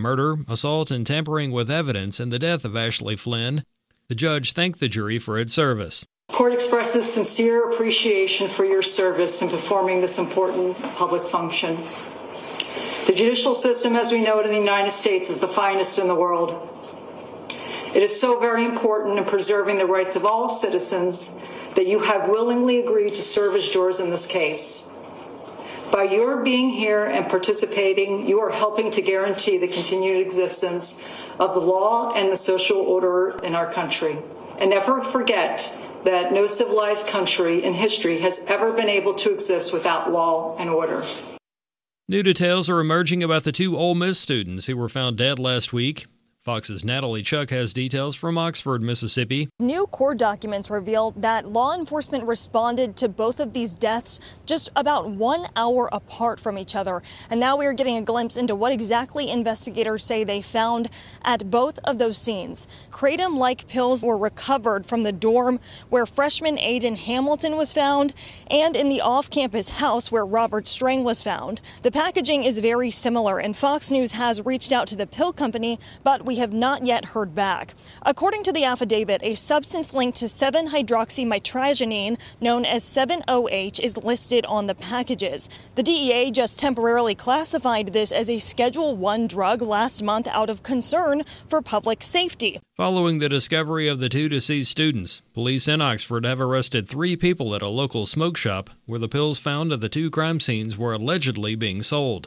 murder, assault, and tampering with evidence in the death of Ashley Flynn. The judge thanked the jury for its service. The court expresses sincere appreciation for your service in performing this important public function. The judicial system, as we know it in the United States, is the finest in the world. It is so very important in preserving the rights of all citizens that you have willingly agreed to serve as jurors in this case. By your being here and participating, you are helping to guarantee the continued existence of the law and the social order in our country. And never forget that no civilized country in history has ever been able to exist without law and order. New details are emerging about the two Ole Miss students who were found dead last week. Fox's Natalie Chuck has details from Oxford, Mississippi. New court documents reveal that law enforcement responded to both of these deaths just about 1 hour apart from each other. And now we are getting a glimpse into what exactly investigators say they found at both of those scenes. Kratom-like pills were recovered from the dorm where freshman Aiden Hamilton was found and in the off-campus house where Robert Strang was found. The packaging is very similar, and Fox News has reached out to the pill company, but we have not yet heard back. According to the affidavit, a substance linked to 7-hydroxymitragynine, known as 7-OH, is listed on the packages. The DEA just temporarily classified this as a Schedule I drug last month out of concern for public safety. Following the discovery of the two deceased students, police in Oxford have arrested 3 people at a local smoke shop where the pills found at the 2 crime scenes were allegedly being sold.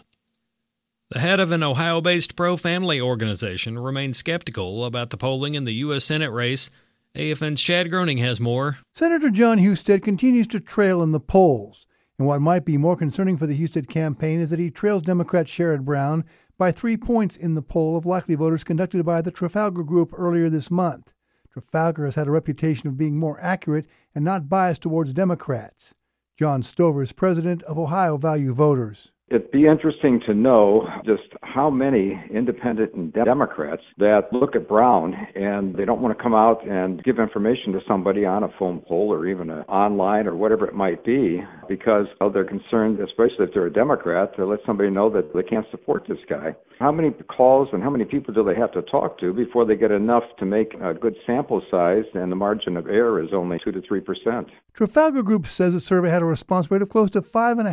The head of an Ohio-based pro-family organization remains skeptical about the polling in the U.S. Senate race. AFN's Chad Groening has more. Senator Jon Husted continues to trail in the polls. And what might be more concerning for the Husted campaign is that he trails Democrat Sherrod Brown by 3 points in the poll of likely voters conducted by the Trafalgar Group earlier this month. Trafalgar has had a reputation of being more accurate and not biased towards Democrats. John Stover is president of Ohio Value Voters. It'd be interesting to know just how many independent and Democrats that look at Brown and they don't want to come out and give information to somebody on a phone poll or even online or whatever it might be because they're concerned, especially if they're a Democrat, to let somebody know that they can't support this guy. How many calls and how many people do they have to talk to before they get enough to make a good sample size, and the margin of error is only 2 to 3%? Trafalgar Group says the survey had a response rate of close to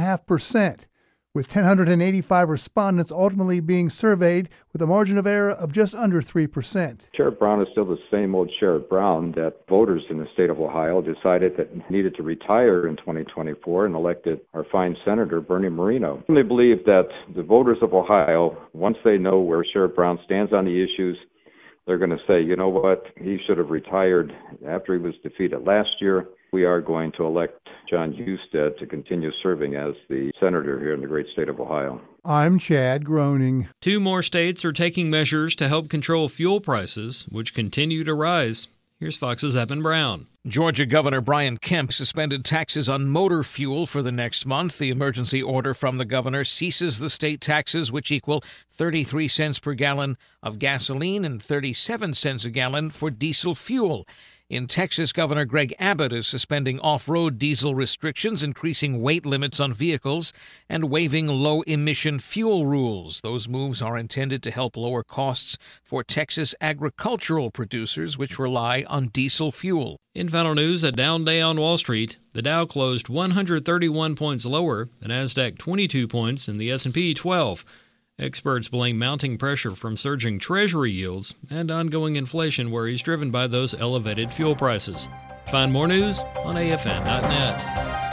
5.5%. with 1,085 respondents ultimately being surveyed with a margin of error of just under 3%. Sherrod Brown is still the same old Sherrod Brown that voters in the state of Ohio decided that needed to retire in 2024 and elected our fine Senator Bernie Moreno. They believe that the voters of Ohio, once they know where Sherrod Brown stands on the issues, they're going to say, you know what, he should have retired after he was defeated last year. We are going to elect Jon Husted to continue serving as the senator here in the great state of Ohio. I'm Chad Groening. 2 more states are taking measures to help control fuel prices, which continue to rise. Here's Fox's Evan Brown. Georgia Governor Brian Kemp suspended taxes on motor fuel for the next month. The emergency order from the governor ceases the state taxes, which equal 33 cents per gallon of gasoline and 37 cents a gallon for diesel fuel. In Texas, Governor Greg Abbott is suspending off-road diesel restrictions, increasing weight limits on vehicles, and waiving low-emission fuel rules. Those moves are intended to help lower costs for Texas agricultural producers, which rely on diesel fuel. In final news, a down day on Wall Street. The Dow closed 131 points lower, the Nasdaq 22 points, and the S&P 12. Experts blame mounting pressure from surging Treasury yields and ongoing inflation worries driven by those elevated fuel prices. Find more news on AFN.net.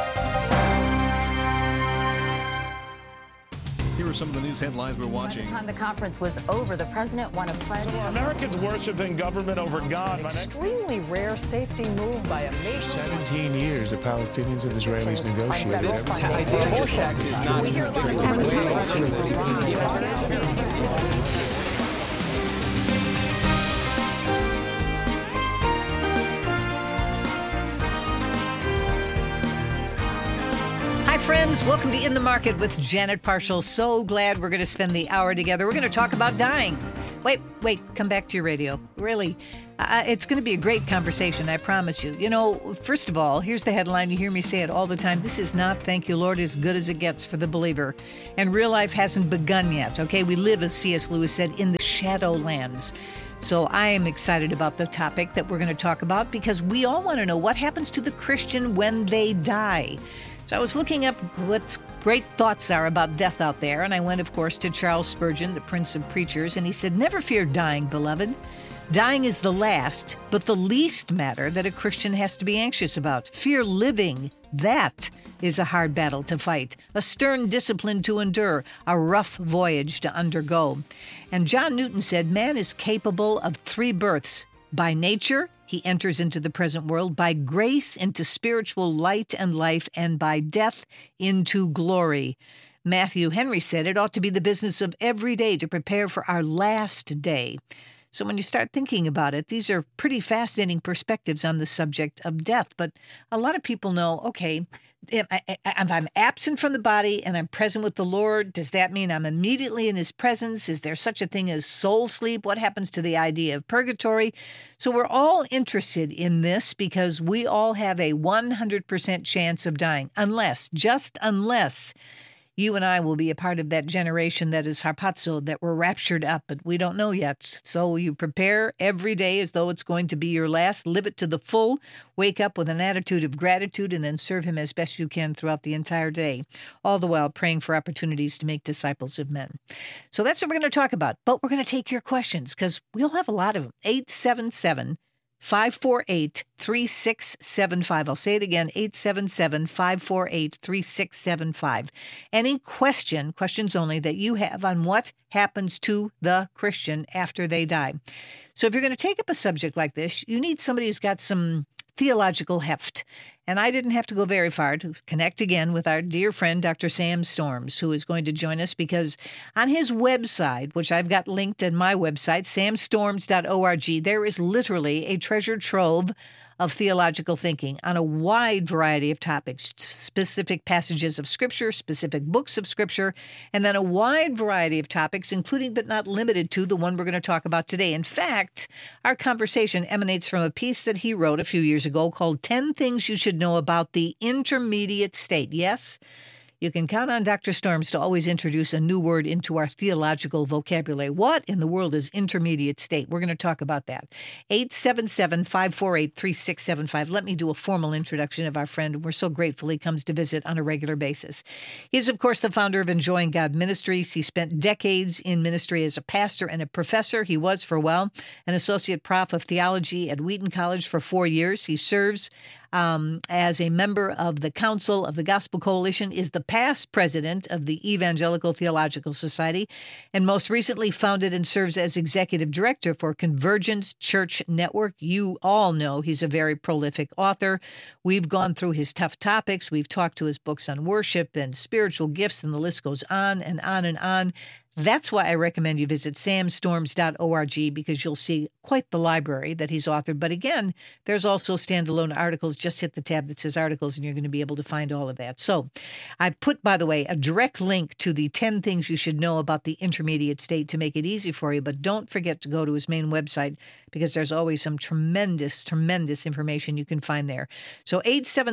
Here are some of the news headlines we're watching. By the time the conference was over, the president won a pledge. So Americans worshiping government over God. Extremely rare safety move by a nation. 17 years the Palestinians and Israelis negotiated. We hear a lot of Hi, friends. Welcome to In the Market with Janet Parshall. So glad we're going to spend the hour together. We're going to talk about dying. Wait, come back to your radio. Really, it's going to be a great conversation, I promise you. You know, first of all, here's the headline. You hear me say it all the time. This is not, thank you, Lord, as good as it gets for the believer. And real life hasn't begun yet, okay? We live, as C.S. Lewis said, in the shadowlands. So I am excited about the topic that we're going to talk about because we all want to know what happens to the Christian when they die. So I was looking up what great thoughts are about death out there, and I went, of course, to Charles Spurgeon, the Prince of Preachers, and he said, "Never fear dying, beloved. Dying is the last, but the least matter that a Christian has to be anxious about. Fear living, that is a hard battle to fight, a stern discipline to endure, a rough voyage to undergo." And John Newton said, "Man is capable of 3 births. By nature, he enters into the present world, by grace into spiritual light and life, and by death into glory." Matthew Henry said, "It ought to be the business of every day to prepare for our last day." So when you start thinking about it, these are pretty fascinating perspectives on the subject of death. But a lot of people know, okay, if I'm absent from the body and I'm present with the Lord, does that mean I'm immediately in his presence? Is there such a thing as soul sleep? What happens to the idea of purgatory? So we're all interested in this because we all have a 100% chance of dying, just unless you and I will be a part of that generation that is harpazo, that were raptured up, but we don't know yet. So you prepare every day as though it's going to be your last. Live it to the full. Wake up with an attitude of gratitude and then serve him as best you can throughout the entire day, all the while praying for opportunities to make disciples of men. So that's what we're going to talk about. But we're going to take your questions because we'll have a lot of them. 877-548-3675. I'll say it again, 877-548-3675. Any questions only that you have on what happens to the Christian after they die. So if you're going to take up a subject like this, you need somebody who's got some theological heft. And I didn't have to go very far to connect again with our dear friend, Dr. Sam Storms, who is going to join us because on his website, which I've got linked in my website, samstorms.org, there is literally a treasure trove of theological thinking on a wide variety of topics, specific passages of Scripture, specific books of Scripture, and then a wide variety of topics, including but not limited to the one we're going to talk about today. In fact, our conversation emanates from a piece that he wrote a few years ago called 10 Things You Should Know About the Intermediate State. Yes, you can count on Dr. Storms to always introduce a new word into our theological vocabulary. What in the world is intermediate state? We're going to talk about that. 877-548-3675. Let me do a formal introduction of our friend. We're so grateful he comes to visit on a regular basis. He's, of course, the founder of Enjoying God Ministries. He spent decades in ministry as a pastor and a professor. He was, for a while, an associate prof of theology at Wheaton College for 4 years. He serves as a member of the Council of the Gospel Coalition, is the past president of the Evangelical Theological Society, and most recently founded and serves as executive director for Convergence Church Network. You all know he's a very prolific author. We've gone through his tough topics. We've talked to his books on worship and spiritual gifts, and the list goes on and on and on. That's why I recommend you visit samstorms.org because you'll see quite the library that he's authored. But again, there's also standalone articles. Just hit the tab that says articles and you're going to be able to find all of that. So I put, by the way, a direct link to the 10 things you should know about the intermediate state to make it easy for you. But don't forget to go to his main website because there's always some tremendous information you can find there. So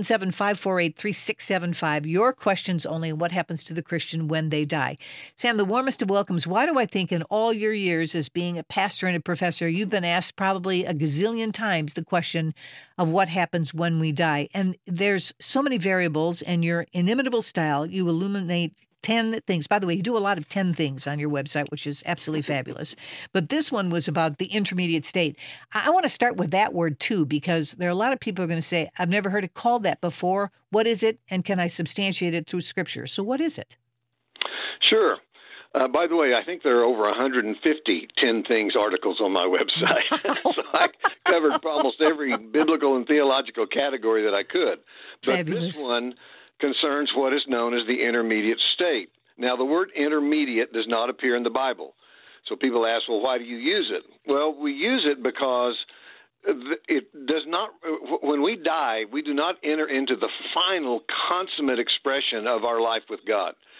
877-548-3675. Your questions only. What happens to the Christian when they die? Sam, the warmest of welcomes. Why do I think in all your years as being a pastor and a professor, you've been asked probably a gazillion times the question of what happens when we die? And there's so many variables, and your inimitable style, you illuminate 10 things. By the way, you do a lot of 10 things on your website, which is absolutely fabulous. But this one was about the intermediate state. I want to start with that word, too, because there are a lot of people who are going to say, I've never heard it called that before. What is it? And can I substantiate it through Scripture? So what is it? Sure. By the way, I think there are over 150 10 Things articles on my website. So I covered almost every biblical and theological category that I could. But Fabulous. This one concerns what is known as the intermediate state. Now, the word intermediate does not appear in the Bible. So people ask, well, why do you use it? Well, we use it because it does not, when we die, we do not enter into the final consummate expression of our life with God.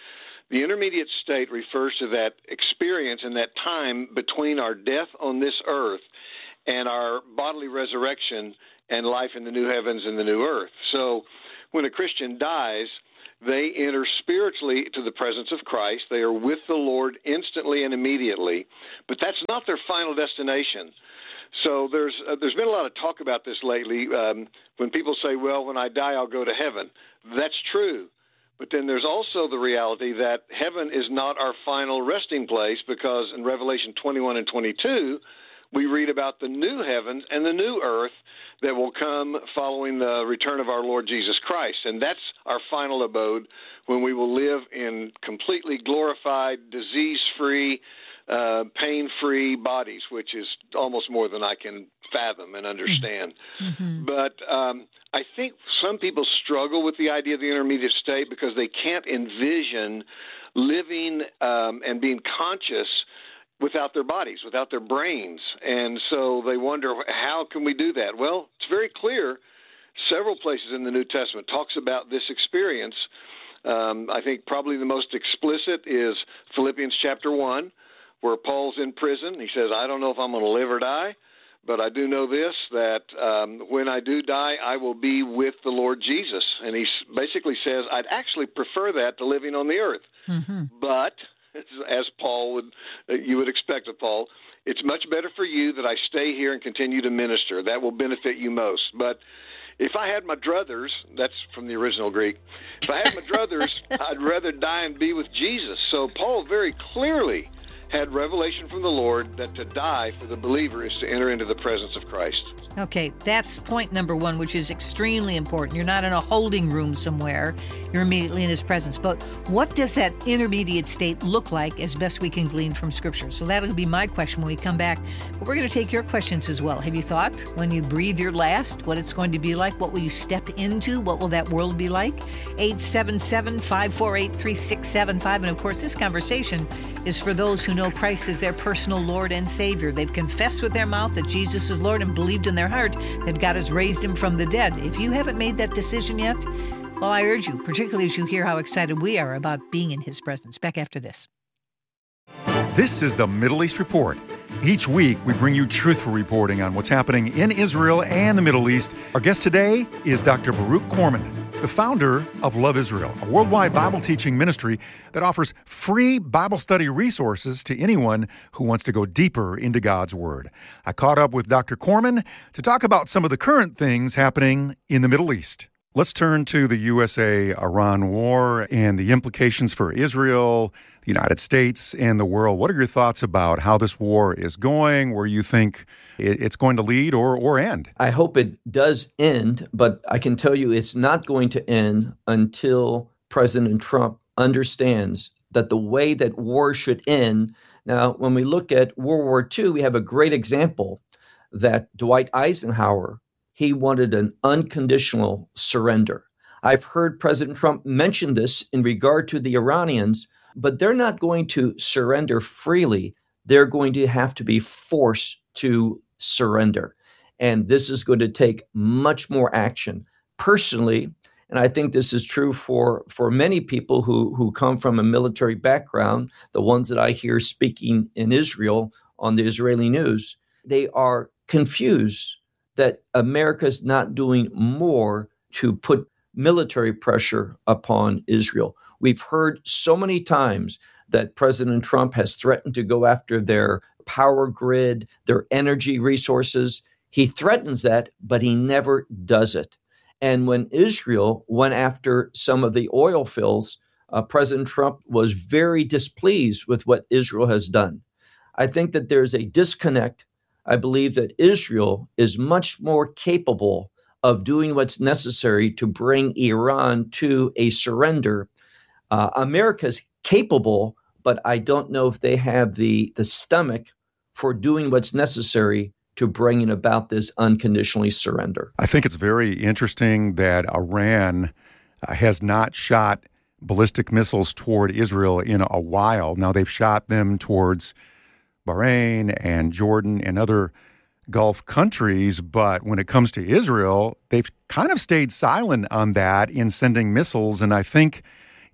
The intermediate state refers to that experience and that time between our death on this earth and our bodily resurrection and life in the new heavens and the new earth. So when a Christian dies, they enter spiritually to the presence of Christ. They are with the Lord instantly and immediately, but that's not their final destination. So there's been a lot of talk about this lately. When people say, well, when I die, I'll go to heaven. That's true. But then there's also the reality that heaven is not our final resting place, because in Revelation 21 and 22, we read about the new heavens and the new earth that will come following the return of our Lord Jesus Christ. And that's our final abode, when we will live in completely glorified, disease-free, pain-free bodies, which is almost more than I can fathom and understand. Mm-hmm. But I think some people struggle with the idea of the intermediate state because they can't envision living and being conscious without their bodies, without their brains. And so they wonder, how can we do that? Well, it's very clear. Several places in the New Testament talks about this experience. I think probably the most explicit is Philippians chapter 1, where Paul's in prison. He says, I don't know if I'm going to live or die, but I do know this, that when I do die, I will be with the Lord Jesus. And he basically says, I'd actually prefer that to living on the earth. Mm-hmm. But as you would expect of Paul, it's much better for you that I stay here and continue to minister. That will benefit you most. But if I had my druthers, that's from the original Greek, if I had my druthers, I'd rather die and be with Jesus. So Paul very clearly had revelation from the Lord that to die for the believer is to enter into the presence of Christ. Okay, that's point number one, which is extremely important. You're not in a holding room somewhere. You're immediately in his presence. But what does that intermediate state look like, as best we can glean from Scripture? So that'll be my question when we come back. But we're going to take your questions as well. Have you thought, when you breathe your last, what it's going to be like? What will you step into? What will that world be like? 877-548-3675. And of course, this conversation is for those who know Christ as their personal Lord and Savior. They've confessed with their mouth that Jesus is Lord and believed in their heart that God has raised him from the dead. If you haven't made that decision yet, well, I urge you, particularly as you hear how excited we are about being in his presence. Back after this. This is the Middle East Report. Each week, we bring you truthful reporting on what's happening in Israel and the Middle East. Our guest today is Dr. Baruch Korman, the founder of Love Israel, a worldwide Bible teaching ministry that offers free Bible study resources to anyone who wants to go deeper into God's Word. I caught up with Dr. Korman to talk about some of the current things happening in the Middle East. Let's turn to the USA-Iran war and the implications for Israel, the United States, and the world. What are your thoughts about how this war is going, where you think it's going to lead or end? I hope it does end, but I can tell you it's not going to end until President Trump understands that the way that war should end. Now, when we look at World War II, we have a great example that Dwight Eisenhower, he wanted an unconditional surrender. I've heard President Trump mention this in regard to the Iranians, but they're not going to surrender freely. They're going to have to be forced to surrender. And this is going to take much more action. Personally, and I think this is true for many people who come from a military background, the ones that I hear speaking in Israel on the Israeli news, they are confused that America's not doing more to put military pressure upon Israel. We've heard so many times that President Trump has threatened to go after their power grid, their energy resources. He threatens that, but he never does it. And when Israel went after some of the oil fields, President Trump was very displeased with what Israel has done. I think that there's a disconnect. I believe that Israel is much more capable of doing what's necessary to bring Iran to a surrender. America's capable, but I don't know if they have the stomach for doing what's necessary to bringing about this unconditionally surrender. I think it's very interesting that Iran has not shot ballistic missiles toward Israel in a while. Now, they've shot them towards Bahrain and Jordan and other Gulf countries, but when it comes to Israel, they've kind of stayed silent on that in sending missiles. And I think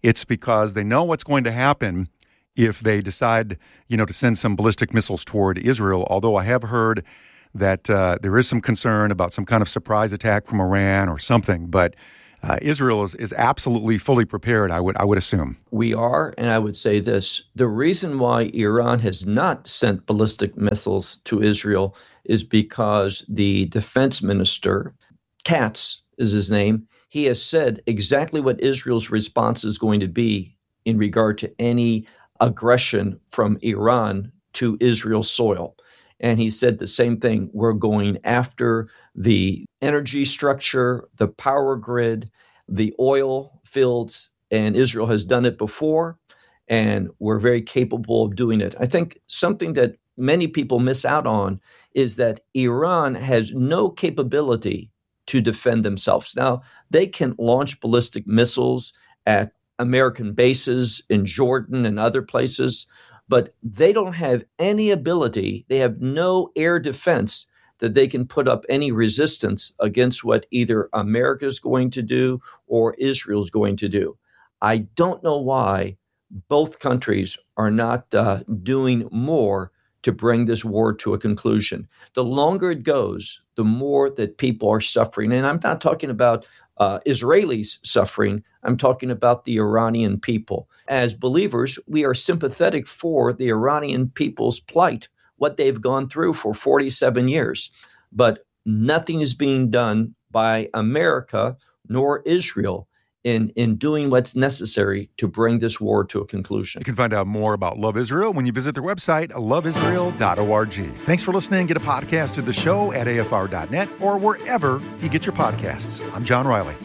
It's because they know what's going to happen if they decide, to send some ballistic missiles toward Israel, although I have heard that there is some concern about some kind of surprise attack from Iran or something. But Israel is absolutely fully prepared, I would assume. We are, and I would say this. The reason why Iran has not sent ballistic missiles to Israel is because the defense minister, Katz is his name, he has said exactly what Israel's response is going to be in regard to any aggression from Iran to Israel's soil. And he said the same thing. We're going after the energy structure, the power grid, the oil fields, and Israel has done it before, and we're very capable of doing it. I think something that many people miss out on is that Iran has no capability to defend themselves. Now, they can launch ballistic missiles at American bases in Jordan and other places, but they don't have any ability. They have no air defense that they can put up any resistance against what either America is going to do or Israel is going to do. I don't know why both countries are not doing more to bring this war to a conclusion. The longer it goes, the more that people are suffering. And I'm not talking about Israelis suffering. I'm talking about the Iranian people. As believers, we are sympathetic for the Iranian people's plight, what they've gone through for 47 years. But nothing is being done by America nor Israel in doing what's necessary to bring this war to a conclusion. You can find out more about Love Israel when you visit their website, loveisrael.org. Thanks for listening. Get a podcast of the show at afr.net or wherever you get your podcasts. I'm John Riley.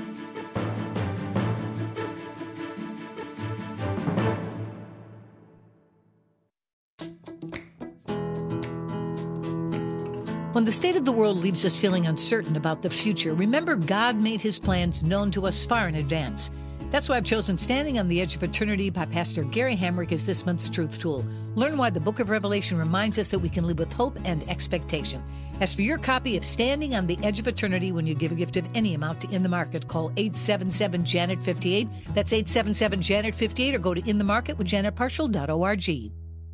When the state of the world leaves us feeling uncertain about the future, remember God made his plans known to us far in advance. That's why I've chosen Standing on the Edge of Eternity by Pastor Gary Hamrick as this month's Truth Tool. Learn why the book of Revelation reminds us that we can live with hope and expectation. As for your copy of Standing on the Edge of Eternity, when you give a gift of any amount to In the Market, call 877-JANET-58. That's 877-JANET-58, or go to inthemarketwithjanetparshall.org.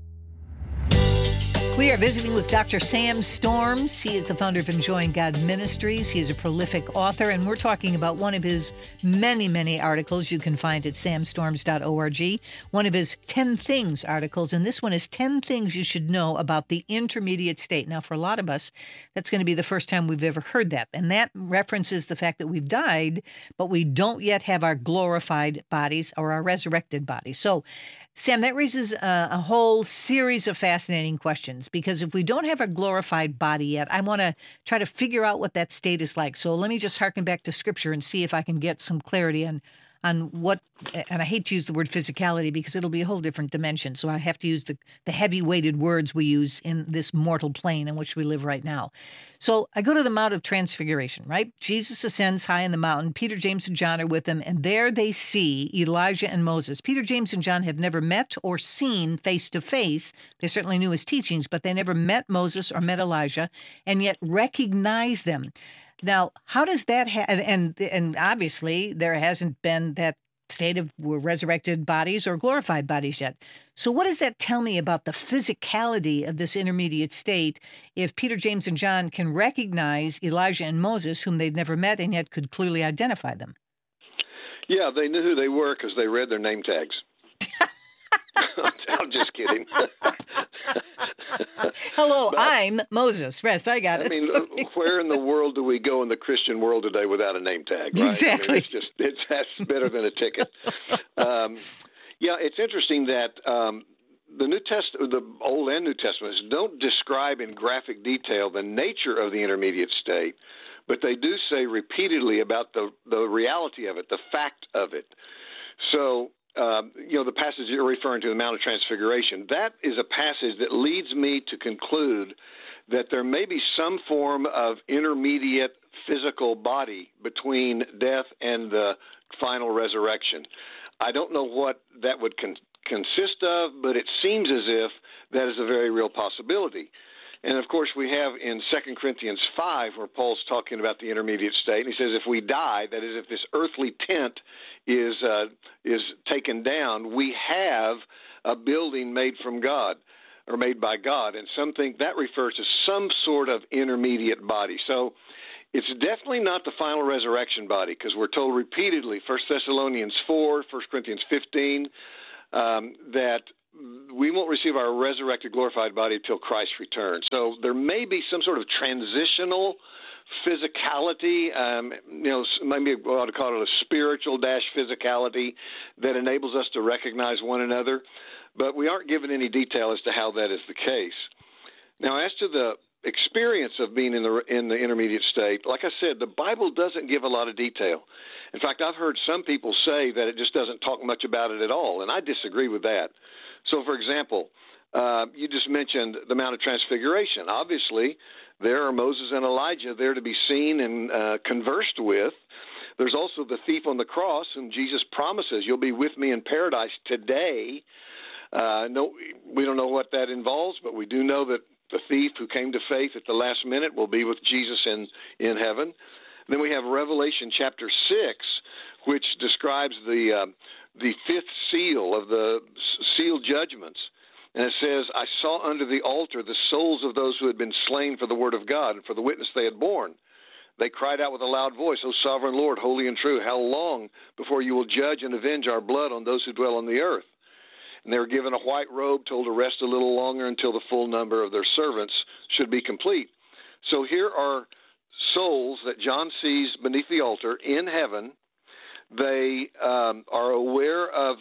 We are visiting with Dr. Sam Storms. He is the founder of Enjoying God Ministries. He is a prolific author, and we're talking about one of his many, many articles you can find at samstorms.org, one of his 10 Things articles, and this one is 10 Things You Should Know About the Intermediate State. Now, for a lot of us, that's going to be the first time we've ever heard that, and that references the fact that we've died, but we don't yet have our glorified bodies or our resurrected bodies. So, Sam, that raises a whole series of fascinating questions, because if we don't have a glorified body yet, I want to try to figure out what that state is like. So let me just harken back to Scripture and see if I can get some clarity on what, and I hate to use the word physicality because it'll be a whole different dimension. So I have to use the heavy-weighted words we use in this mortal plane in which we live right now. So I go to the Mount of Transfiguration, right? Jesus ascends high in the mountain. Peter, James, and John are with him, and there they see Elijah and Moses. Peter, James, and John have never met or seen face-to-face. They certainly knew his teachings, but they never met Moses or met Elijah, and yet recognize them. Now, how does that and obviously there hasn't been that state of resurrected bodies or glorified bodies yet. So what does that tell me about the physicality of this intermediate state if Peter, James, and John can recognize Elijah and Moses, whom they'd never met and yet could clearly identify them? Yeah, they knew who they were because they read their name tags. I'm just kidding. Hello, I'm Moses. Rest, I got it. I mean, where in the world do we go in the Christian world today without a name tag, right? Exactly. I mean, that's better than a ticket. Yeah, it's interesting that the New Testament, the Old and New Testaments, don't describe in graphic detail the nature of the intermediate state, but they do say repeatedly about the reality of it, the fact of it. So, the passage you're referring to, the Mount of Transfiguration, that is a passage that leads me to conclude that there may be some form of intermediate physical body between death and the final resurrection. I don't know what that would consist of, but it seems as if that is a very real possibility. And, of course, we have in 2 Corinthians 5 where Paul's talking about the intermediate state. And he says if we die, that is, if this earthly tent is taken down, we have a building made from God or made by God. And some think that refers to some sort of intermediate body. So it's definitely not the final resurrection body, because we're told repeatedly, 1 Thessalonians 4, 1 Corinthians 15, that we won't receive our resurrected, glorified body until Christ returns. So there may be some sort of transitional physicality, maybe we ought to call it a spiritual physicality that enables us to recognize one another, but we aren't given any detail as to how that is the case. Now, as to the experience of being in the intermediate state, like I said, the Bible doesn't give a lot of detail. In fact, I've heard some people say that it just doesn't talk much about it at all, and I disagree with that. So, for example, you just mentioned the Mount of Transfiguration. Obviously, there are Moses and Elijah there to be seen and conversed with. There's also the thief on the cross, and Jesus promises, you'll be with me in paradise today. No, we don't know what that involves, but we do know that the thief who came to faith at the last minute will be with Jesus in heaven. Then we have Revelation chapter 6, which describes the fifth seal of the sealed judgments. And it says, I saw under the altar the souls of those who had been slain for the word of God and for the witness they had borne. They cried out with a loud voice, O sovereign Lord, holy and true, how long before you will judge and avenge our blood on those who dwell on the earth? And they were given a white robe, told to rest a little longer until the full number of their servants should be complete. So here are souls that John sees beneath the altar in heaven. They are aware of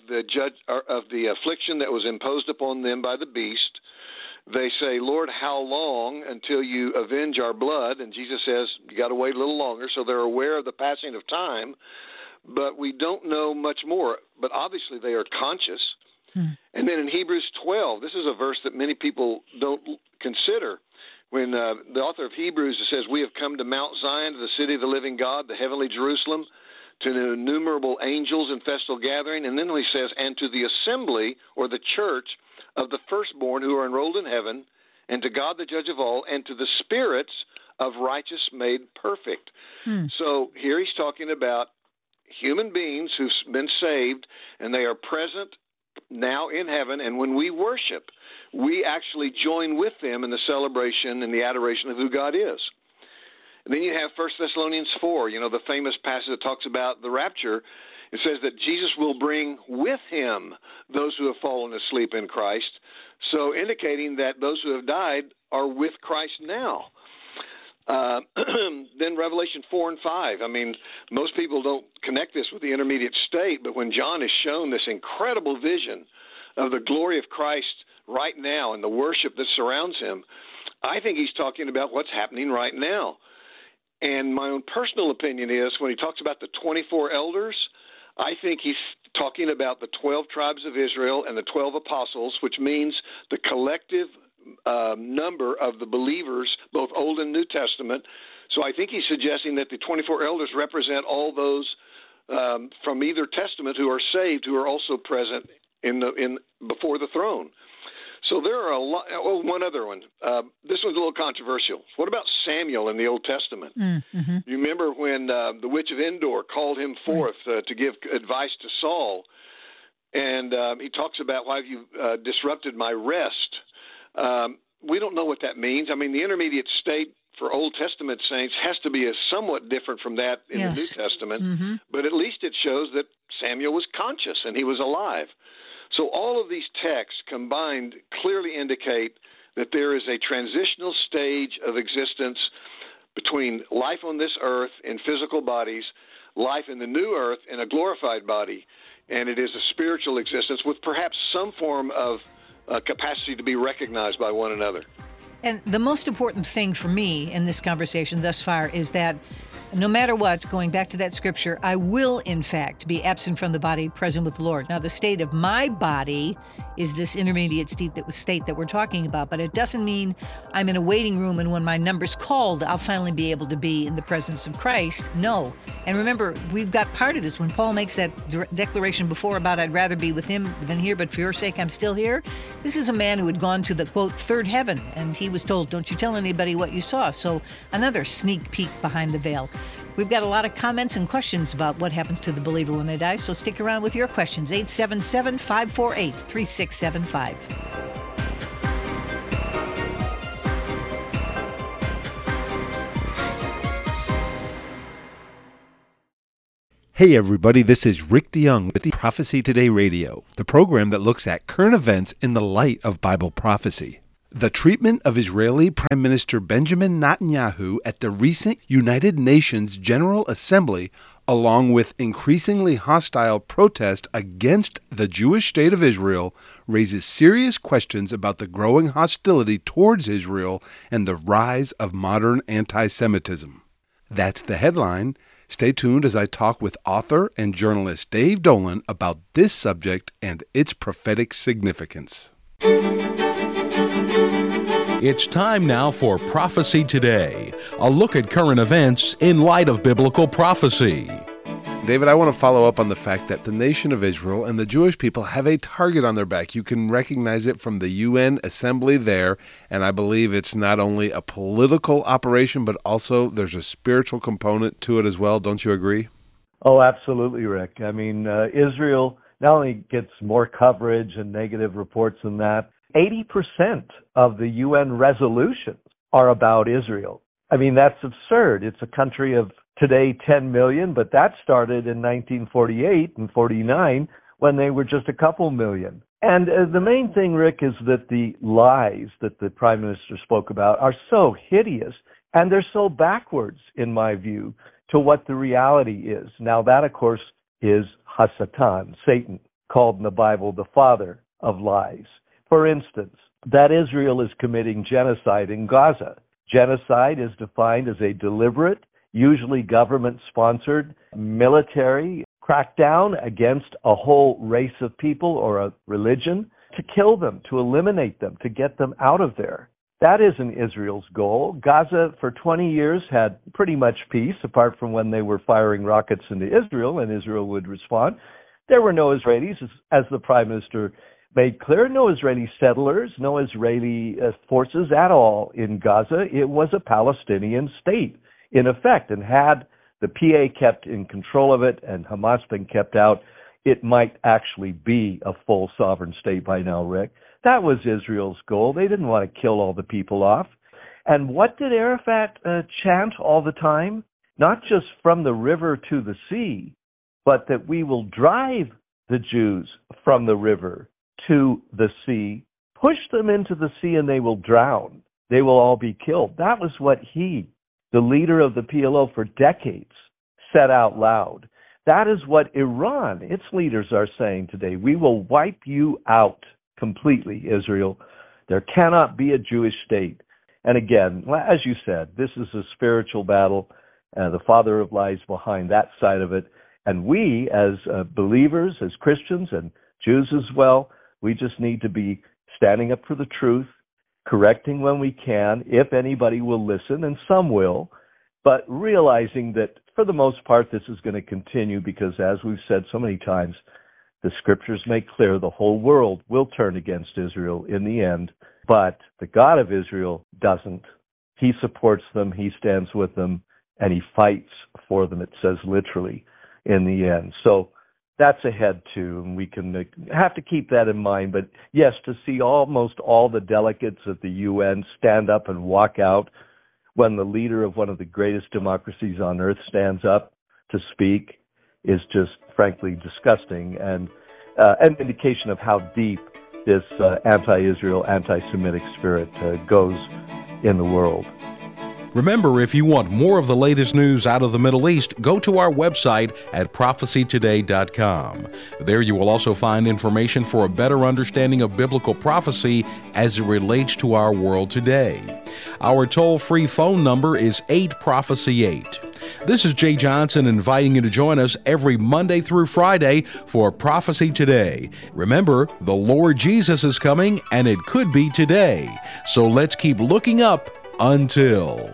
the affliction that was imposed upon them by the beast. They say, Lord, how long until you avenge our blood? And Jesus says, you got to wait a little longer. So they're aware of the passing of time, but we don't know much more. But obviously they are conscious. And then in Hebrews 12, this is a verse that many people don't consider. When the author of Hebrews says, we have come to Mount Zion, to the city of the living God, the heavenly Jerusalem, to the innumerable angels in festal gathering. And then he says, and to the assembly or the church of the firstborn who are enrolled in heaven, and to God the judge of all, and to the spirits of righteous made perfect. So here he's talking about human beings who've been saved, and they are present now in heaven, and when we worship, we actually join with them in the celebration and the adoration of who God is. And then you have 1 Thessalonians 4, the famous passage that talks about the rapture. It says that Jesus will bring with him those who have fallen asleep in Christ, so indicating that those who have died are with Christ now. Then Revelation 4 and 5. I mean, most people don't connect this with the intermediate state, but when John is shown this incredible vision of the glory of Christ right now and the worship that surrounds him, I think he's talking about what's happening right now. And my own personal opinion is when he talks about the 24 elders, I think he's talking about the 12 tribes of Israel and the 12 apostles, which means the collective number of the believers, both Old and New Testament. So I think he's suggesting that the 24 elders represent all those from either testament who are saved, who are also present in before the throne. So there are a lot. Oh, one other one. This one's a little controversial. What about Samuel in the Old Testament? You remember when the witch of Endor called him forth to give advice to Saul, and he talks about, why have you disrupted my rest? We don't know what that means. I mean, the intermediate state for Old Testament saints has to be somewhat different from that in the New Testament, but at least it shows that Samuel was conscious and he was alive. So all of these texts combined clearly indicate that there is a transitional stage of existence between life on this earth in physical bodies, life in the new earth in a glorified body, and it is a spiritual existence with perhaps some form of capacity to be recognized by one another. And the most important thing for me in this conversation thus far is that no matter what, going back to that scripture, I will, in fact, be absent from the body, present with the Lord. Now, the state of my body is this intermediate state that we're talking about, but it doesn't mean I'm in a waiting room and when my number's called, I'll finally be able to be in the presence of Christ. No. And remember, we've got part of this. When Paul makes that declaration before about I'd rather be with him than here, but for your sake I'm still here. This is a man who had gone to the, quote, third heaven, and he was told, don't you tell anybody what you saw. So another sneak peek behind the veil. We've got a lot of comments and questions about what happens to the believer when they die, so stick around with your questions. 877-548-3675. Hey everybody, this is Rick DeYoung with the Prophecy Today Radio, the program that looks at current events in the light of Bible prophecy. The treatment of Israeli Prime Minister Benjamin Netanyahu at the recent United Nations General Assembly, along with increasingly hostile protest against the Jewish state of Israel, raises serious questions about the growing hostility towards Israel and the rise of modern anti-Semitism. That's the headline. Stay tuned as I talk with author and journalist Dave Dolan about this subject and its prophetic significance. It's time now for Prophecy Today, a look at current events in light of biblical prophecy. David, I want to follow up on the fact that the nation of Israel and the Jewish people have a target on their back. You can recognize it from the UN assembly there, and I believe it's not only a political operation, but also there's a spiritual component to it as well. Don't you agree? Oh, absolutely, Rick. I mean, Israel not only gets more coverage and negative reports than that, 80% of the UN resolutions are about Israel. I mean, that's absurd. It's a country of today 10 million, but that started in 1948 and 49 when they were just a couple million. And the main thing, Rick, is that the lies that the Prime Minister spoke about are so hideous, and they're so backwards, in my view, to what the reality is. Now, that, of course, is Hasatan, Satan, called in the Bible the father of lies. For instance, that Israel is committing genocide in Gaza. Genocide is defined as a deliberate, usually government-sponsored, military crackdown against a whole race of people or a religion to kill them, to eliminate them, to get them out of there. That isn't Israel's goal. Gaza, for 20 years, had pretty much peace, apart from when they were firing rockets into Israel, and Israel would respond. There were no Israelis, as the Prime Minister made clear, no Israeli settlers, no Israeli forces at all in Gaza. It was a Palestinian state, in effect, and had the PA kept in control of it and Hamas been kept out, it might actually be a full sovereign state by now, Rick. That was Israel's goal. They didn't want to kill all the people off. And what did Arafat chant all the time? Not just from the river to the sea, but that we will drive the Jews from the river to the sea, push them into the sea, and they will drown. They will all be killed. That was what he, the leader of the PLO for decades, said out loud. That is what Iran, its leaders, are saying today. We will wipe you out completely, Israel. There cannot be a Jewish state. And again, as you said, this is a spiritual battle, the father of lies behind that side of it. And we, as believers, as Christians, and Jews as well, we just need to be standing up for the truth, correcting when we can, if anybody will listen, and some will, but realizing that for the most part this is going to continue because, as we've said so many times, the scriptures make clear the whole world will turn against Israel in the end, but the God of Israel doesn't. He supports them, he stands with them, and he fights for them, it says literally, in the end. So that's ahead too, and we can have to keep that in mind. But yes, to see almost all the delegates at the UN stand up and walk out when the leader of one of the greatest democracies on earth stands up to speak is just frankly disgusting, and an indication of how deep this anti-Israel, anti-Semitic spirit goes in the world. Remember, if you want more of the latest news out of the Middle East, go to our website at prophecytoday.com. There you will also find information for a better understanding of biblical prophecy as it relates to our world today. Our toll-free phone number is 8-Prophecy-8. This is Jay Johnson inviting you to join us every Monday through Friday for Prophecy Today. Remember, the Lord Jesus is coming, and it could be today. So let's keep looking up until...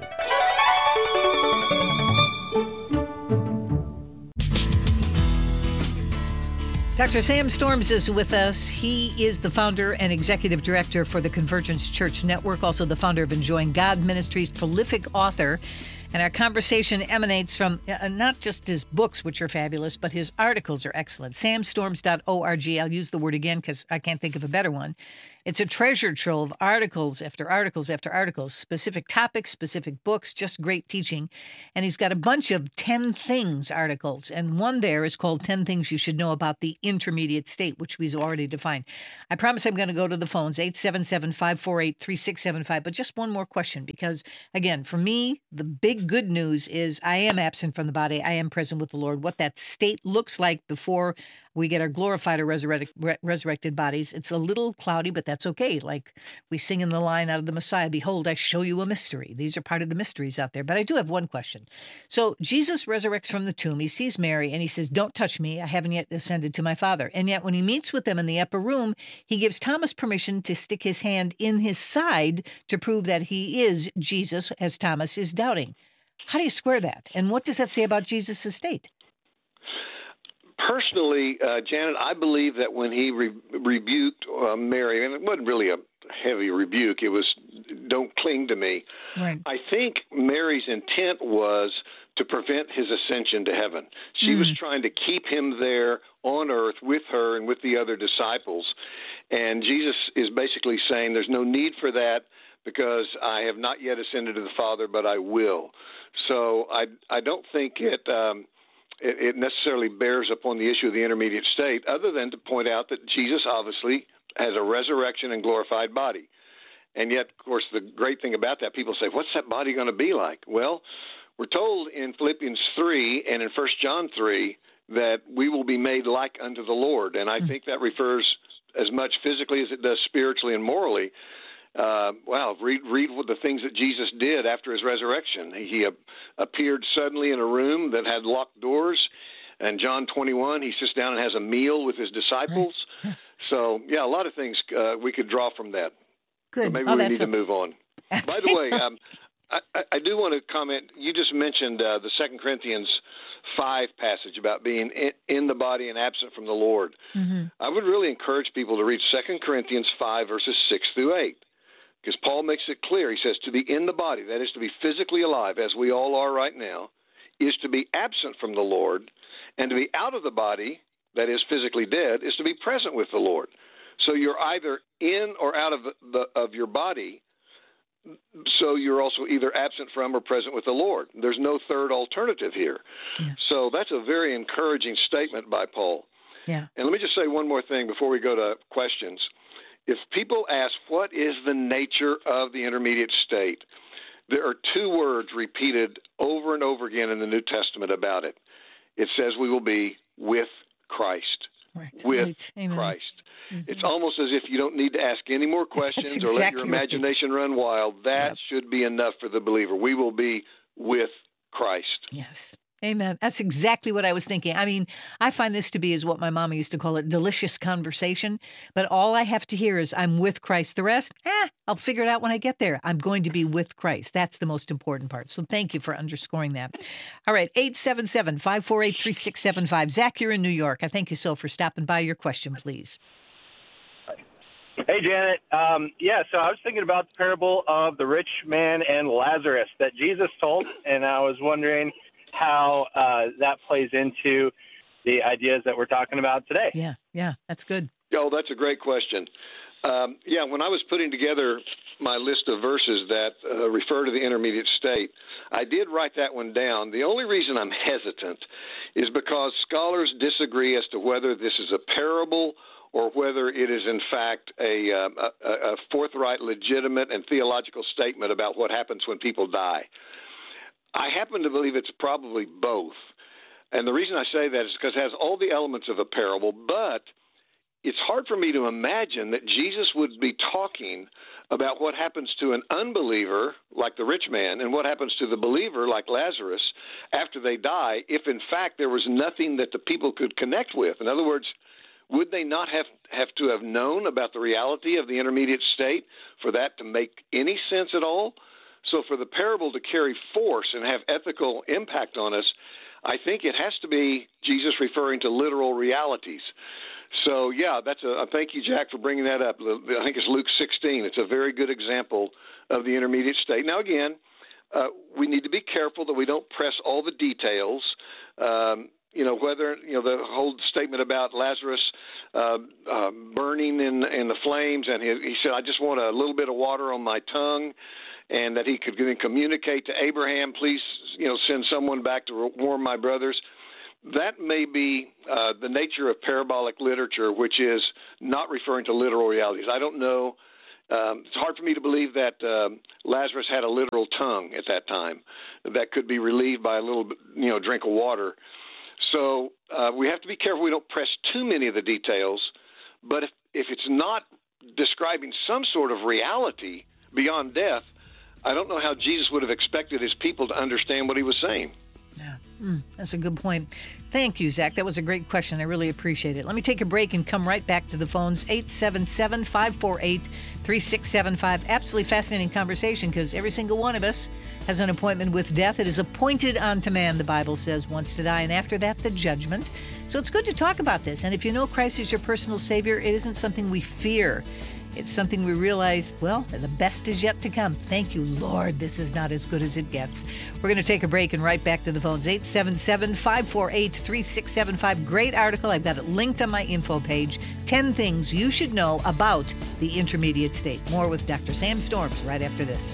Dr. Sam Storms is with us. He is the founder and executive director for the Convergence Church Network, also the founder of Enjoying God Ministries, prolific author. And our conversation emanates from not just his books, which are fabulous, but his articles are excellent. samstorms.org. I'll use the word again because I can't think of a better one. It's a treasure trove of articles after articles after articles, specific topics, specific books, just great teaching. And he's got a bunch of 10 things articles. And one there is called 10 Things You Should Know About the Intermediate State, which we've already defined. I promise I'm going to go to the phones, 877-548-3675. But just one more question, because, again, for me, the big good news is I am absent from the body. I am present with the Lord. What that state looks like before we get our glorified or resurrected bodies, it's a little cloudy, but that's okay. Like we sing in the line out of the Messiah, behold, I show you a mystery. These are part of the mysteries out there. But I do have one question. So Jesus resurrects from the tomb. He sees Mary and he says, don't touch me. I haven't yet ascended to my Father. And yet when he meets with them in the upper room, he gives Thomas permission to stick his hand in his side to prove that he is Jesus, as Thomas is doubting. How do you square that? And what does that say about Jesus' state? Personally, Janet, I believe that when he rebuked Mary, and it wasn't really a heavy rebuke, it was, don't cling to me. Right. I think Mary's intent was to prevent his ascension to heaven. She was trying to keep him there on earth with her and with the other disciples. And Jesus is basically saying there's no need for that because I have not yet ascended to the Father, but I will. So I don't think it necessarily bears upon the issue of the intermediate state, other than to point out that Jesus obviously has a resurrection and glorified body. And yet, of course, the great thing about that, people say, what's that body going to be like? Well, we're told in Philippians 3 and in 1 John 3 that we will be made like unto the Lord. And I think that refers as much physically as it does spiritually and morally. Read what the things that Jesus did after his resurrection. He appeared suddenly in a room that had locked doors. And John 21, he sits down and has a meal with his disciples. So, yeah, a lot of things we could draw from that. Good. So maybe we need to move on. By the way, I do want to comment. You just mentioned the 2 Corinthians 5 passage about being in the body and absent from the Lord. I would really encourage people to read 2 Corinthians 5, verses 6 through 8. Because Paul makes it clear. He says to be in the body, that is to be physically alive, as we all are right now, is to be absent from the Lord, and to be out of the body, that is physically dead, is to be present with the Lord. So you're either in or out of your body, so you're also either absent from or present with the Lord. There's no third alternative here. Yeah. So that's a very encouraging statement by Paul. Yeah. And let me just say one more thing before we go to questions. If people ask, what is the nature of the intermediate state? There are two words repeated over and over again in the New Testament about it. It says we will be with Christ. Right. With Christ. It's almost as if you don't need to ask any more questions or let your imagination run wild. That should be enough for the believer. We will be with Christ. Yes. Amen. That's exactly what I was thinking. I mean, I find this to be, is what my mama used to call it, delicious conversation. But all I have to hear is I'm with Christ. The rest, I'll figure it out when I get there. I'm going to be with Christ. That's the most important part. So thank you for underscoring that. All right, 877-548-3675. Zach, you're in New York. I thank you so for stopping by. Your question, please. Hey, Janet. So I was thinking about the parable of the rich man and Lazarus that Jesus told, and I was wondering how that plays into the ideas that we're talking about today. Yeah, that's good. Oh, that's a great question. When I was putting together my list of verses that refer to the intermediate state, I did write that one down. The only reason I'm hesitant is because scholars disagree as to whether this is a parable or whether it is, in fact, a forthright, legitimate, and theological statement about what happens when people die. I happen to believe it's probably both. And the reason I say that is because it has all the elements of a parable, but it's hard for me to imagine that Jesus would be talking about what happens to an unbeliever like the rich man and what happens to the believer like Lazarus after they die if, in fact, there was nothing that the people could connect with. In other words, would they not have to have known about the reality of the intermediate state for that to make any sense at all? So for the parable to carry force and have ethical impact on us, I think it has to be Jesus referring to literal realities. So, yeah, thank you, Jack, for bringing that up. I think it's Luke 16. It's a very good example of the intermediate state. Now, again, we need to be careful that we don't press all the details. Whether the whole statement about Lazarus burning in the flames, and he said, I just want a little bit of water on my tongue, and that he could then communicate to Abraham, please, send someone back to warm my brothers. That may be the nature of parabolic literature, which is not referring to literal realities. I don't know. It's hard for me to believe that Lazarus had a literal tongue at that time that could be relieved by a little drink of water. So we have to be careful we don't press too many of the details. But if it's not describing some sort of reality beyond death, I don't know how Jesus would have expected his people to understand what he was saying. Yeah, that's a good point. Thank you, Zach. That was a great question. I really appreciate it. Let me take a break and come right back to the phones. 877-548-3675. Absolutely fascinating conversation because every single one of us has an appointment with death. It is appointed unto man, the Bible says, once to die, and after that, the judgment. So it's good to talk about this. And if you know Christ is your personal Savior, it isn't something we fear. It's something we realize, well, the best is yet to come. Thank you, Lord. This is not as good as it gets. We're going to take a break and right back to the phones. 877-548-3675. Great article. I've got it linked on my info page. 10 things you should know about the intermediate state. More with Dr. Sam Storms right after this.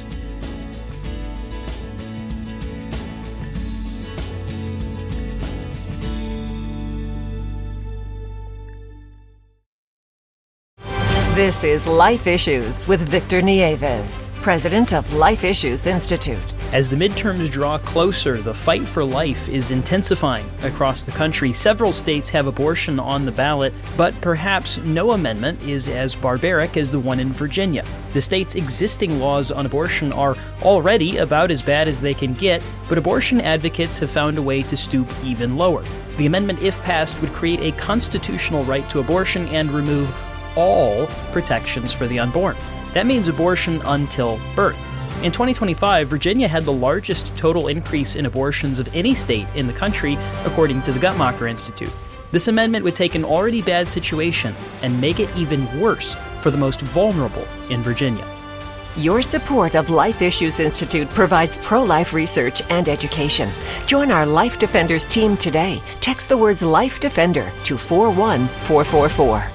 This is Life Issues with Victor Nieves, president of Life Issues Institute. As the midterms draw closer, the fight for life is intensifying across the country. Several states have abortion on the ballot, but perhaps no amendment is as barbaric as the one in Virginia. The state's existing laws on abortion are already about as bad as they can get, but abortion advocates have found a way to stoop even lower. The amendment, if passed, would create a constitutional right to abortion and remove all protections for the unborn. That means abortion until birth. In 2025, Virginia had the largest total increase in abortions of any state in the country, according to the Guttmacher Institute. This amendment would take an already bad situation and make it even worse for the most vulnerable in Virginia. Your support of Life Issues Institute provides pro-life research and education. Join our Life Defenders team today. Text the words Life Defender to 41444.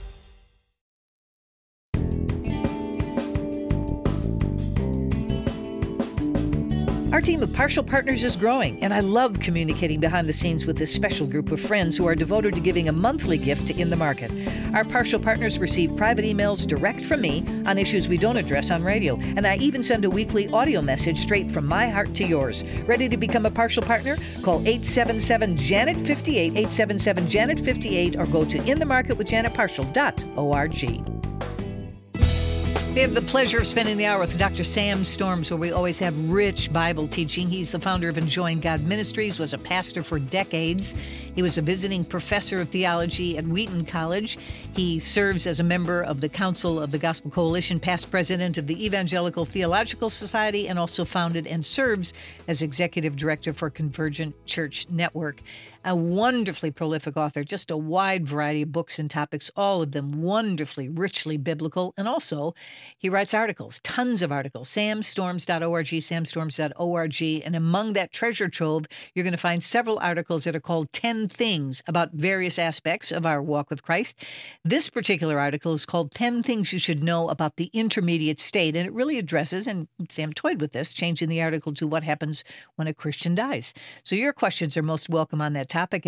Our team of Partial Partners is growing, and I love communicating behind the scenes with this special group of friends who are devoted to giving a monthly gift to In the Market. Our Partial Partners receive private emails direct from me on issues we don't address on radio, and I even send a weekly audio message straight from my heart to yours. Ready to become a Partial Partner? Call 877-JANET-58, 877-JANET-58, or go to inthemarketwithjanetpartial.org. We have the pleasure of spending the hour with Dr. Sam Storms, where we always have rich Bible teaching. He's the founder of Enjoying God Ministries, was a pastor for decades. He was a visiting professor of theology at Wheaton College. He serves as a member of the Council of the Gospel Coalition, past president of the Evangelical Theological Society, and also founded and serves as executive director for Convergent Church Network. A wonderfully prolific author, just a wide variety of books and topics, all of them wonderfully, richly biblical. And also, he writes articles, tons of articles, samstorms.org, samstorms.org. And among that treasure trove, you're going to find several articles that are called 10 Things about various aspects of our walk with Christ. This particular article is called 10 Things You Should Know About the Intermediate State. And it really addresses, and Sam toyed with this, changing the article to what happens when a Christian dies. So your questions are most welcome on that topic at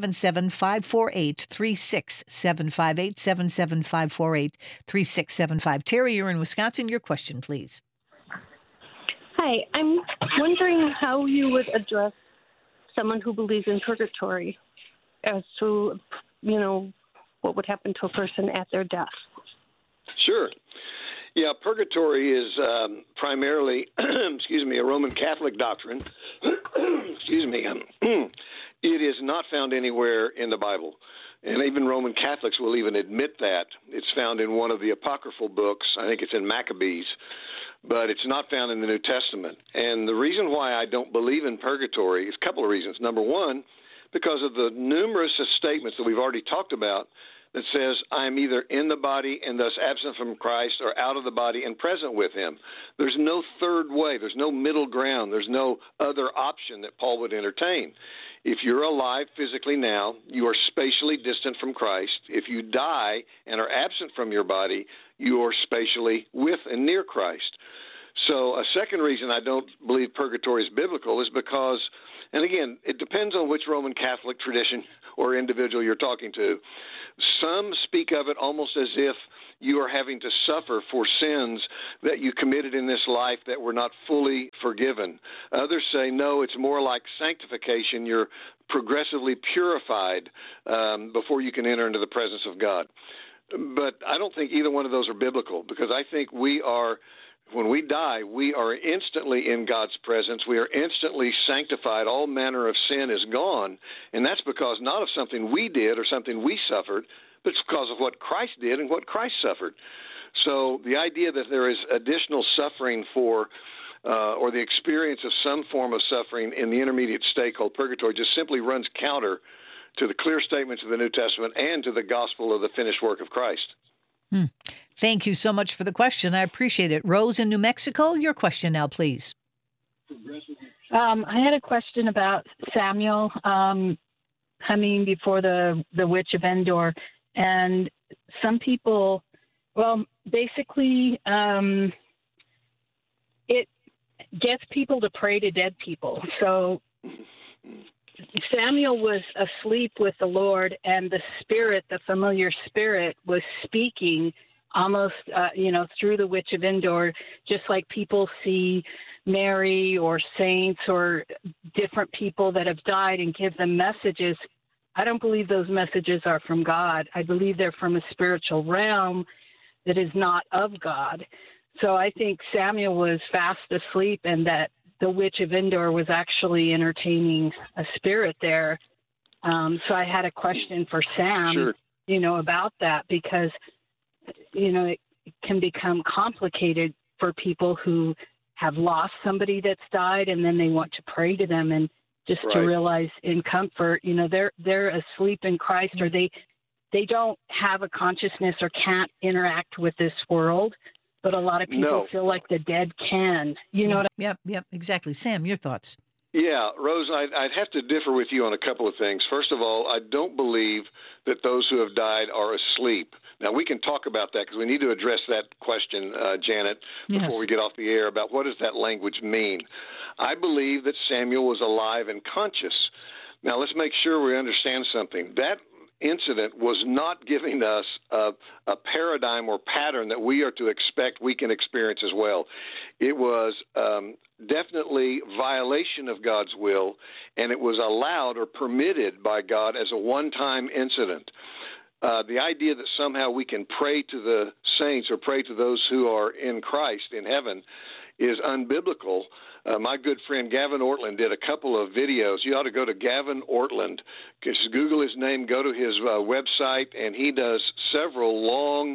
877-548-3675, 877-548-3675. Terry, you're in Wisconsin. Your question, please. Hi. I'm wondering how you would address someone who believes in purgatory as to, what would happen to a person at their death? Sure. Yeah, purgatory is primarily, a Roman Catholic doctrine. It is not found anywhere in the Bible. And even Roman Catholics will even admit that. It's found in one of the apocryphal books. I think it's in Maccabees. But it's not found in the New Testament. And the reason why I don't believe in purgatory is a couple of reasons. Number one, because of the numerous statements that we've already talked about that says, I am either in the body and thus absent from Christ or out of the body and present with him. There's no third way. There's no middle ground. There's no other option that Paul would entertain. If you're alive physically now, you are spatially distant from Christ. If you die and are absent from your body, you are spatially with and near Christ. So a second reason I don't believe purgatory is biblical is because, and again, it depends on which Roman Catholic tradition or individual you're talking to. Some speak of it almost as if you are having to suffer for sins that you committed in this life that were not fully forgiven. Others say, no, it's more like sanctification. You're progressively purified before you can enter into the presence of God. But I don't think either one of those are biblical, because I think when we die, we are instantly in God's presence. We are instantly sanctified. All manner of sin is gone. And that's because not of something we did or something we suffered, but it's because of what Christ did and what Christ suffered. So the idea that there is additional suffering for or the experience of some form of suffering in the intermediate state called purgatory just simply runs counter to the clear statements of the New Testament and to the gospel of the finished work of Christ. Thank you so much for the question. I appreciate it. Rose in New Mexico, your question now, please. I had a question about Samuel coming before the witch of Endor. And some people, basically, it gets people to pray to dead people. So Samuel was asleep with the Lord, and the spirit, the familiar spirit, was speaking almost, through the witch of Endor, just like people see Mary or saints or different people that have died and give them messages. I don't believe those messages are from God. I believe they're from a spiritual realm that is not of God. So I think Samuel was fast asleep, and that the witch of Endor was actually entertaining a spirit there. So I had a question for Sam, Sure. About that, because, it can become complicated for people who have lost somebody that's died, and then they want to pray to them and just to realize in comfort, they're asleep in Christ, or they don't have a consciousness or can't interact with this world. But a lot of people feel like the dead can. You know what I mean? Yep, exactly. Sam, your thoughts? Yeah, Rose, I'd have to differ with you on a couple of things. First of all, I don't believe that those who have died are asleep. Now, we can talk about that because we need to address that question, Janet, before we get off the air, about what does that language mean. I believe that Samuel was alive and conscious. Now, let's make sure we understand something. That incident was not giving us a paradigm or pattern that we are to expect we can experience as well. It was definitely violation of God's will, and it was allowed or permitted by God as a one-time incident. The idea that somehow we can pray to the saints or pray to those who are in Christ in heaven is unbiblical. My good friend Gavin Ortland did a couple of videos. You ought to go to Gavin Ortland. Just Google his name, go to his website, and he does several long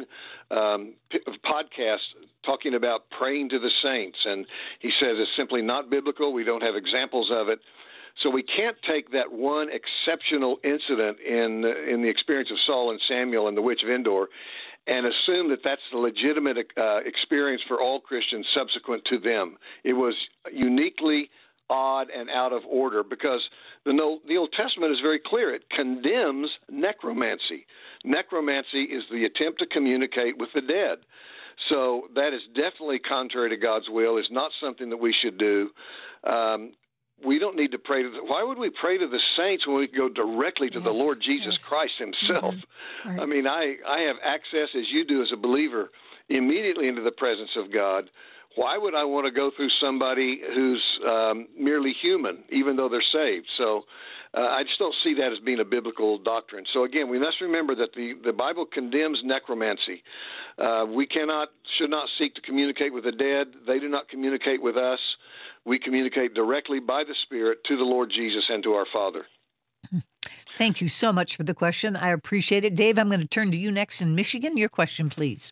podcasts talking about praying to the saints. And he says it's simply not biblical. We don't have examples of it. So we can't take that one exceptional incident in the experience of Saul and Samuel and the witch of Endor and assume that that's the legitimate experience for all Christians subsequent to them. It was uniquely odd and out of order because the Old Testament is very clear. It condemns necromancy. Necromancy is the attempt to communicate with the dead. So that is definitely contrary to God's will. It's not something that we should do. We don't need to pray to why would we pray to the saints when we can go directly to the Lord Jesus Christ himself? Mm-hmm. Right. I mean, I have access, as you do as a believer, immediately into the presence of God. why would I want to go through somebody who's merely human, even though they're saved? So I just don't see that as being a biblical doctrine. So again, we must remember that the Bible condemns necromancy. We should not seek to communicate with the dead. They do not communicate with us. We communicate directly by the Spirit to the Lord Jesus and to our Father. Thank you so much for the question. I appreciate it. Dave, I'm going to turn to you next in Michigan. Your question, please.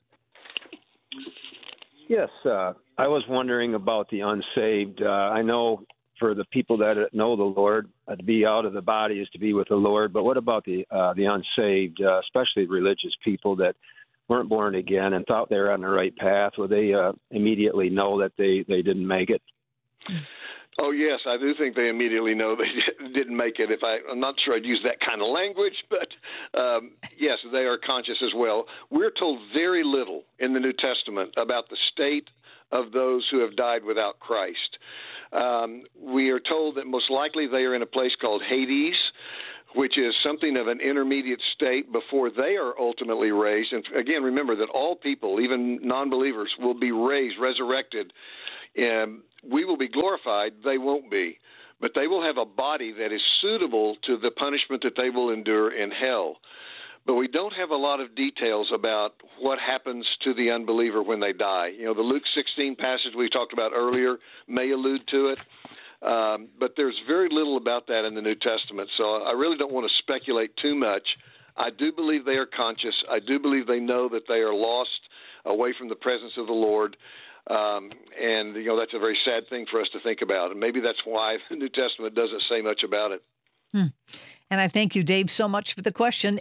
Yes, I was wondering about the unsaved. I know for the people that know the Lord, to be out of the body is to be with the Lord. But what about the unsaved, especially religious people that weren't born again and thought they were on the right path? Will they immediately know that they didn't make it? Oh, yes, I do think they immediately know they didn't make it. I'm not sure I'd use that kind of language, but yes, they are conscious as well. We're told very little in the New Testament about the state of those who have died without Christ. We are told that most likely they are in a place called Hades, which is something of an intermediate state before they are ultimately raised. And again, remember that all people, even non-believers, will be raised, resurrected. We will be glorified. They won't be. But they will have a body that is suitable to the punishment that they will endure in hell. But we don't have a lot of details about what happens to the unbeliever when they die. You know, the Luke 16 passage we talked about earlier may allude to it. But there's very little about that in the New Testament. So I really don't want to speculate too much. I do believe they are conscious. I do believe they know that they are lost away from the presence of the Lord. And, you know, that's a very sad thing for us to think about. And maybe that's why the New Testament doesn't say much about it. And I thank you, Dave, so much for the question.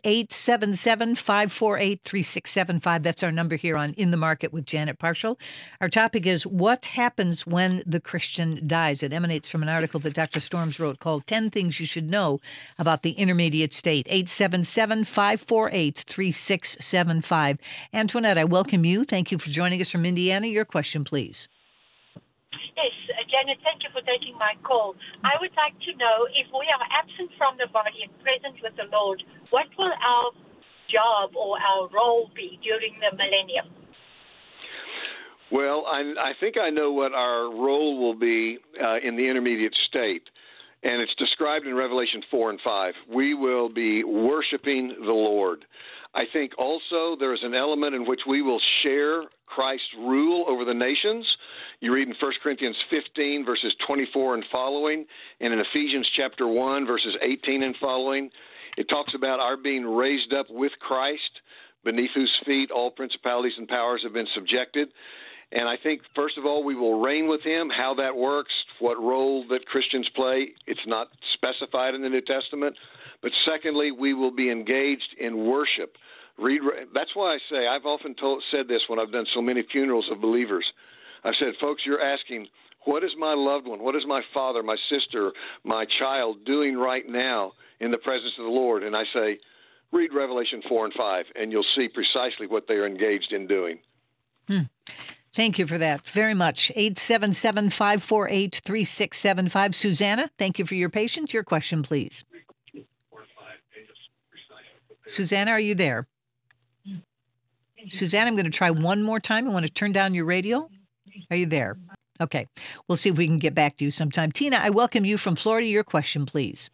877-548-3675. That's our number here on In the Market with Janet Parshall. Our topic is what happens when the Christian dies. It emanates from an article that Dr. Storms wrote called 10 Things You Should Know About the Intermediate State. 877-548-3675. Antoinette, I welcome you. Thank you for joining us from Indiana. Your question, please. Yes, Janet, thank you for taking my call. I would like to know, if we are absent from the body and present with the Lord, what will our job or our role be during the millennium? Well, I think I know what our role will be in the intermediate state, and it's described in Revelation 4 and 5. We will be worshiping the Lord. I think also there is an element in which we will share Christ's rule over the nations. You read in 1 Corinthians 15, verses 24 and following, and in Ephesians chapter 1, verses 18 and following. It talks about our being raised up with Christ, beneath whose feet all principalities and powers have been subjected. And I think, first of all, we will reign with him. How that works, what role that Christians play, it's not specified in the New Testament. But secondly, we will be engaged in worship. That's why I say, I've often said this when I've done so many funerals of believers. I've said, folks, you're asking, what is my loved one, what is my father, my sister, my child doing right now in the presence of the Lord? And I say, read Revelation 4 and 5, and you'll see precisely what they are engaged in doing. Thank you for that very much. 877-548-3675. Susanna, thank you for your patience. Your question, please. Susanna, are you there? Susanna, I'm going to try one more time. I want to turn down your radio. Are you there? Okay. We'll see if we can get back to you sometime. Tina, I welcome you from Florida. Your question, please.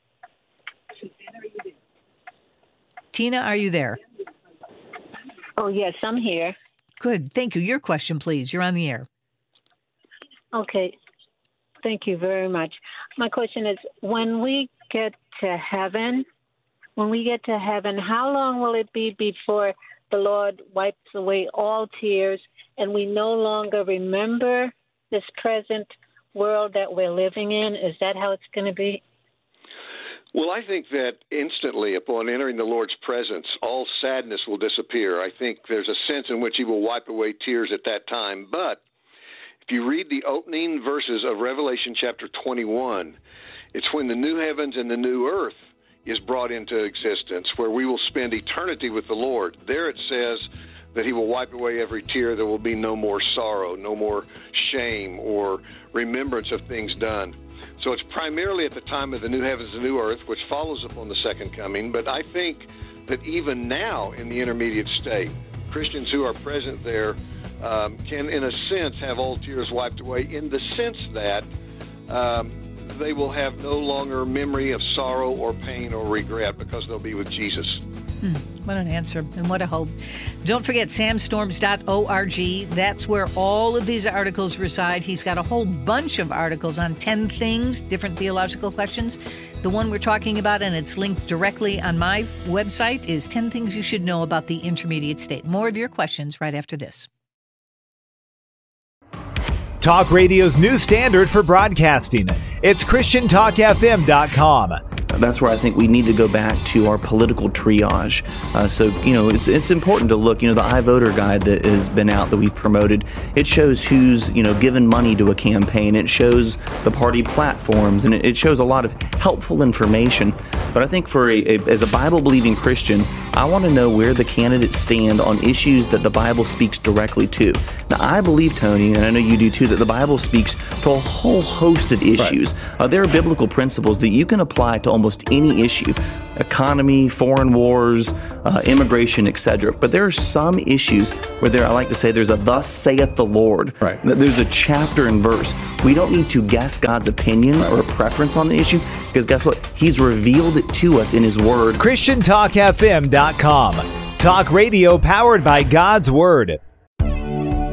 Tina, are you there? Oh, yes, I'm here. Good. Thank you. Your question, please. You're on the air. Okay. Thank you very much. My question is, when we get to heaven, how long will it be before the Lord wipes away all tears and we no longer remember this present world that we're living in? Is that how it's going to be? Well, I think that instantly upon entering the Lord's presence, all sadness will disappear. I think there's a sense in which he will wipe away tears at that time. But if you read the opening verses of Revelation chapter 21, it's when the new heavens and the new earth is brought into existence, where we will spend eternity with the Lord. There it says that he will wipe away every tear. There will be no more sorrow, no more shame or remembrance of things done. So it's primarily at the time of the new heavens and new earth, which follows upon the second coming. But I think that even now in the intermediate state, Christians who are present there can, in a sense, have all tears wiped away, in the sense that they will have no longer memory of sorrow or pain or regret because they'll be with Jesus. What an answer and what a hope. Don't forget samstorms.org. That's where all of these articles reside. He's got a whole bunch of articles on 10 things, different theological questions. The one we're talking about, and it's linked directly on my website, is 10 Things You Should Know About the Intermediate State. More of your questions right after this. Talk Radio's new standard for broadcasting. It's ChristianTalkFM.com. That's where I think we need to go back to our political triage. It's important to look, the iVoter guide that has been out that we've promoted, it shows who's, given money to a campaign. It shows the party platforms, and it shows a lot of helpful information. But I think as a Bible-believing Christian, I want to know where the candidates stand on issues that the Bible speaks directly to. Now, I believe, Tony, and I know you do too, that the Bible speaks to a whole host of issues. Right. There are biblical principles that you can apply to almost any issue: economy, foreign wars, immigration, etc. But there are some issues where I like to say there's a "thus saith the Lord." Right. There's a chapter and verse. We don't need to guess God's opinion or preference on the issue, because guess what? He's revealed it to us in His Word. ChristianTalkFM.com. Talk radio powered by God's Word.